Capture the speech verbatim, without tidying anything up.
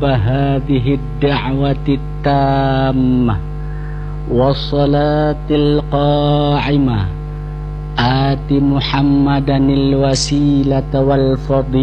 هذه الدعوة التامة والصلاة القائمة آت محمدا الوسيلة والفضيلة